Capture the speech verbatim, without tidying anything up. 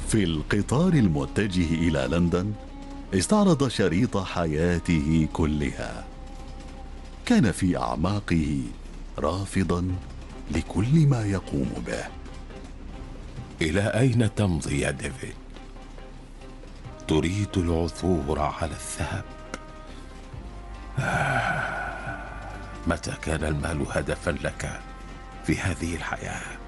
في القطار المتجه إلى لندن استعرض شريط حياته كلها. كان في أعماقه رافضا لكل ما يقوم به. إلى أين تمضي يا ديفيد؟ تريد العثور على الذهب؟ آه. متى كان المال هدفا لك في هذه الحياة؟